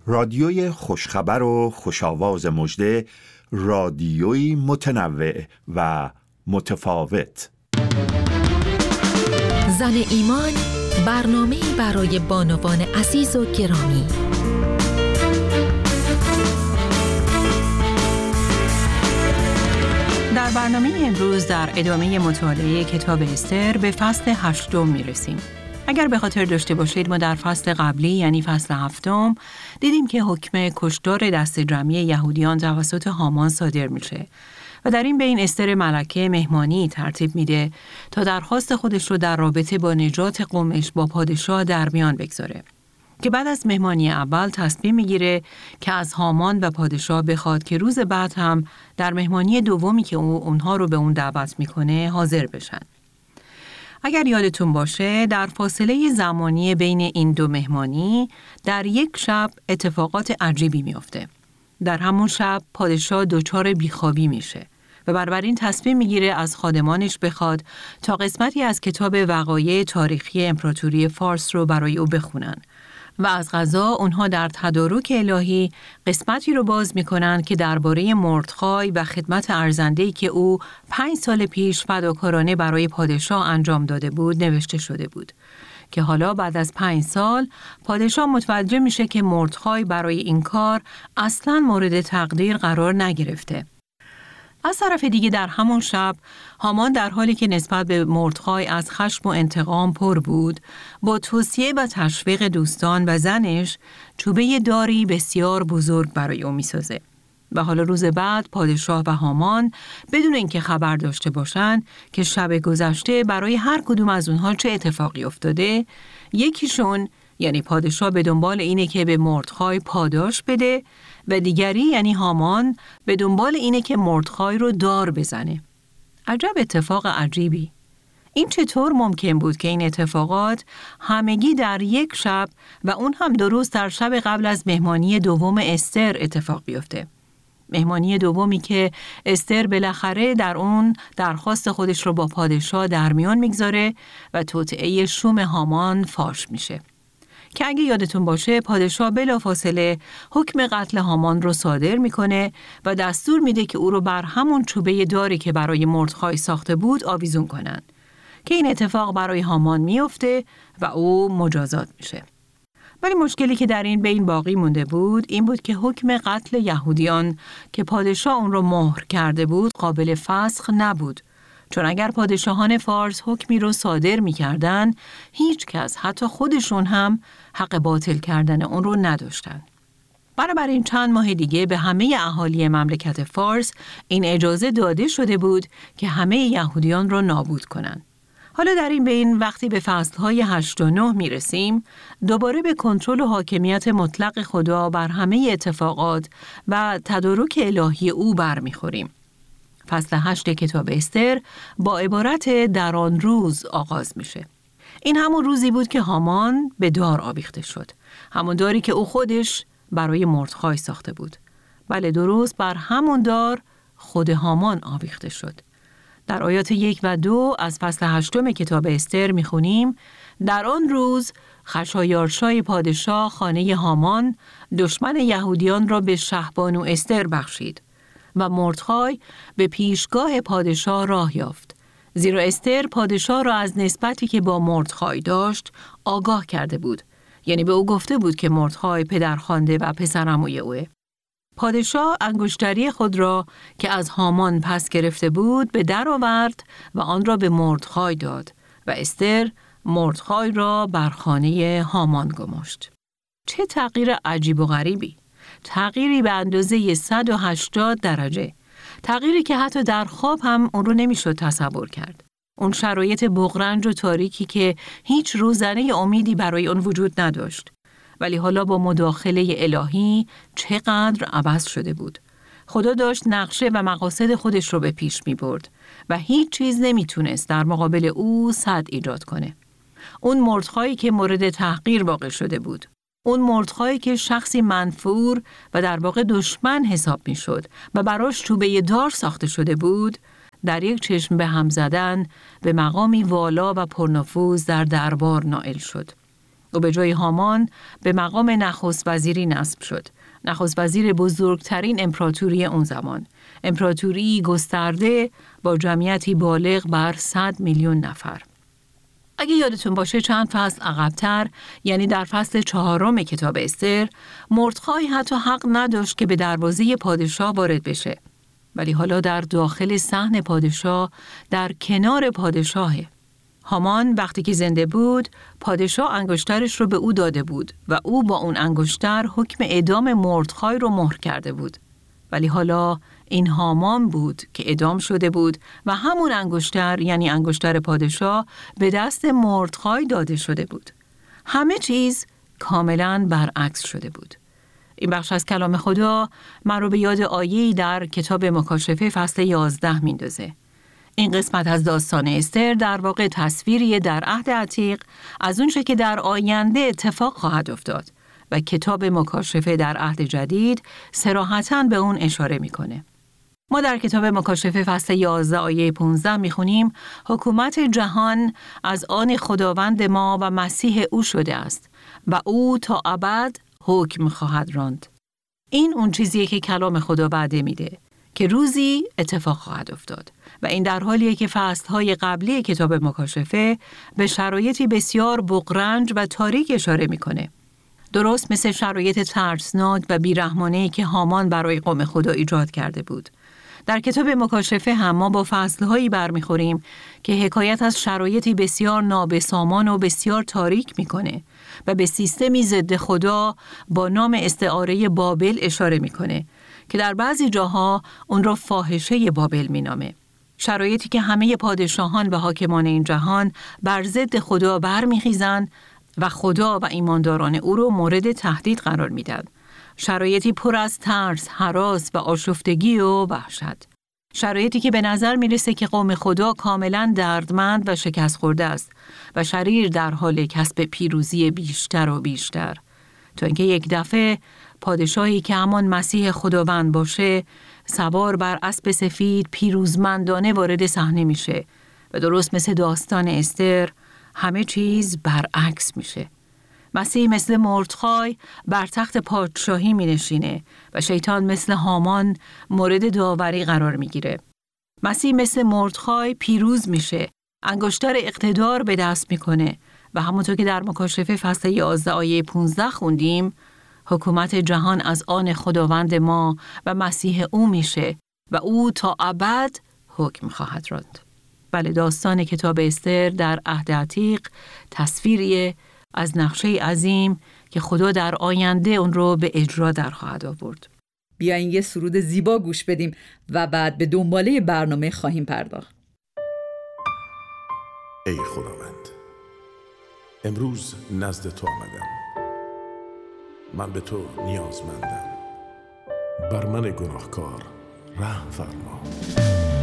رادیوی خوشخبر و خوشاواز مژده، رادیویی متنوع و متفاوت. زن ایمان، برنامه‌ای برای بانوان عزیز و گرامی. در برنامه امروز در ادامه مطالعه کتاب استر به فصل 8 میرسیم. اگر به خاطر داشته باشید ما در فصل قبلی یعنی فصل 7 دیدیم که حکم کشتار دست جمعی یهودیان توسط هامان صادر میشه و در این بین استر ملکه مهمانی ترتیب میده تا درخواست خودش رو در رابطه با نجات قومش با پادشاه در میان بگذاره که بعد از مهمانی اول تصمیم میگیره که از هامان و پادشاه بخواد که روز بعد هم در مهمانی دومی که اونها رو به اون دعوت میکنه حاضر بشن. اگر یادتون باشه در فاصله زمانی بین این دو مهمانی در یک شب اتفاقات عجیبی میفته. در همون شب پادشاه دچار بیخوابی میشه و بنابراین تصمیم میگیره از خادمانش بخواد تا قسمتی از کتاب وقایع تاریخی امپراتوری فارس رو برای او بخونن و از قضا اونها در تدارک الهی قسمتی رو باز میکنن که درباره مردخای و خدمت ارزنده‌ای که او 5 سال پیش فداکارانه برای پادشاه انجام داده بود نوشته شده بود که حالا بعد از 5 سال پادشاه متوجه میشه که مردخای برای این کار اصلاً مورد تقدیر قرار نگرفته. از طرف دیگه در همون شب هامان در حالی که نسبت به مردخای از خشم و انتقام پر بود با توصیه و تشویق دوستان و زنش چوبه داری بسیار بزرگ برای او میسازه و حالا روز بعد پادشاه و هامان بدون اینکه خبر داشته باشن که شب گذشته برای هر کدوم از اونها چه اتفاقی افتاده، یکیشون یعنی پادشاه به دنبال اینه که به مردخای پاداش بده و دیگری یعنی هامان به دنبال اینه که مردخای رو دار بزنه. عجب اتفاق عجیبی. این چطور ممکن بود که این اتفاقات همگی در یک شب و اون هم درست در شب قبل از مهمانی دوم استر اتفاق بیفته؟ مهمانی دومی که استر بالاخره در اون درخواست خودش رو با پادشاه در میان میگذاره و توطئه شوم هامان فاش میشه. که اگه یادتون باشه پادشاه بلافاصله حکم قتل هامان رو صادر میکنه و دستور میده که او رو بر همون چوبه داری که برای مردخای ساخته بود آویزون کنن که این اتفاق برای هامان میفته و او مجازات میشه. ولی مشکلی که در این بین باقی مونده بود این بود که حکم قتل یهودیان که پادشاه اون رو مهر کرده بود قابل فسخ نبود، چون اگر پادشاهان فارس حکمی رو صادر می‌کردن، هیچ کس حتی خودشون هم حق باطل کردن اون رو نداشتن. بنابراین چند ماه دیگه به همه اهالی مملکت فارس این اجازه داده شده بود که همه یهودیان رو نابود کنن. حالا در این بین وقتی به فصل‌های 8 و 9 میرسیم، دوباره به کنترل و حاکمیت مطلق خدا بر همه اتفاقات و تدارک الهی او برمیخوریم. فصل 8 کتاب استر با عبارت در آن روز آغاز میشه. این همون روزی بود که هامان به دار آویخته شد. همون داری که او خودش برای مردخای ساخته بود. بله درست بر همون دار خود هامان آویخته شد. در آیات 1 و 2 از فصل 8 کتاب استر میخونیم در آن روز خشایارشای پادشاه خانه هامان دشمن یهودیان را به شهبانو استر بخشید و مردخای به پیشگاه پادشاه راه یافت. زیرا استر پادشاه را از نسبتی که با مردخای داشت آگاه کرده بود. یعنی به او گفته بود که مردخای پدرخوانده و پسرعموی اوه. پادشاه انگشتری خود را که از هامان پس گرفته بود به در آورد و آن را به مردخای داد و استر مردخای را بر خانه هامان گماشت. چه تغییر عجیب و غریبی! تغییری به اندازه 180 درجه. تغییری که حتی در خواب هم اون رو نمیشد تصور کرد. اون شرایط بغرنج و تاریکی که هیچ روزنه امیدی برای اون وجود نداشت. ولی حالا با مداخله الهی چقدر عوض شده بود. خدا داشت نقشه و مقاصد خودش رو به پیش می برد و هیچ چیز نمیتونست در مقابل او سد ایجاد کنه. اون مردخایی که مورد تحقیر واقع شده بود. اون مردخایی که شخصی منفور و در واقع دشمن حساب می شد و براش چوبه دار ساخته شده بود، در یک چشم به هم زدن به مقامی والا و پرنفوذ در دربار نائل شد. و به جای هامان به مقام نخست وزیری نصب شد. نخست وزیر بزرگترین امپراتوری اون زمان. امپراتوری گسترده با جمعیتی بالغ بر 100 میلیون نفر. اگه یادتون باشه چند فصل عقب‌تر، یعنی در فصل 4 کتاب استر، مردخای حتی حق نداشت که به دروازه پادشاه وارد بشه. ولی حالا در داخل صحن پادشاه، در کنار پادشاهه. هامان وقتی که زنده بود، پادشاه انگشترش رو به او داده بود و او با اون انگشتر حکم اعدام مردخای رو مهر کرده بود. ولی حالا این هامان بود که اعدام شده بود و همون انگشتر، یعنی انگشتر پادشاه، به دست مردخای داده شده بود. همه چیز کاملاً برعکس شده بود. این بخش از کلام خدا من رو به یاد آیه‌ای در کتاب مکاشفه فصل 11 میندازه. این قسمت از داستان استر در واقع تصویری در عهد عتیق از اون چه که در آینده اتفاق خواهد افتاد و کتاب مکاشفه در عهد جدید صراحتاً به اون اشاره میکنه. ما در کتاب مکاشفه فصل 11 آیه 15 میخونیم حکومت جهان از آن خداوند ما و مسیح او شده است و او تا ابد حکم خواهد راند. این اون چیزیه که کلام خدا وعده میده که روزی اتفاق خواهد افتاد و این در حالیه که فصلهای قبلی کتاب مکاشفه به شرایطی بسیار بغرنج و تاریک اشاره میکنه. درست مثل شرایط ترسناک و بیرحمانه‌ای که هامان برای قوم خدا ایجاد کرده بود. در کتاب مکاشفه هم ما با فصلهایی برمیخوریم که حکایت از شرایطی بسیار نابسامان و بسیار تاریک میکنه و به سیستمی ضد خدا با نام استعاره بابل اشاره میکنه که در بعضی جاها اون را فاحشه بابل مینامه. شرایطی که همه پادشاهان و حاکمان این جهان بر ضد خدا برمیخیزن و خدا و ایمانداران او رو مورد تهدید قرار میدن. شرایطی پر از ترس، هراس و آشفتگی و وحشت. شرایطی که به نظر میرسه که قوم خدا کاملا دردمند و شکست خورده است و شریر در حال کسب پیروزی بیشتر و بیشتر، تا اینکه یک دفعه پادشاهی که همان مسیح خداوند باشه سوار بر اسب سفید پیروزمندانه وارد صحنه میشه و درست مثل داستان استر همه چیز برعکس میشه. مسیح مثل مردخای بر تخت پادشاهی می نشینه و شیطان مثل هامان مورد داوری قرار می گیره. مسیح مثل مردخای پیروز میشه، انگشتر اقتدار به دست میکنه و همونطور که در مکاشفه فصل 11 آیه 15 خوندیم، حکومت جهان از آن خداوند ما و مسیح او میشه و او تا ابد حکم خواهد راند. بله، داستان کتاب استر در عهد عتیق تصویریه از نقشه عظیم که خدا در آینده اون رو به اجرا در خواهد آورد. بیاین یه سرود زیبا گوش بدیم و بعد به دنباله برنامه خواهیم پرداخت. ای خداوند، امروز نزد تو آمدم، من به تو نیازمندم، بر من گناهکار رحم فرما.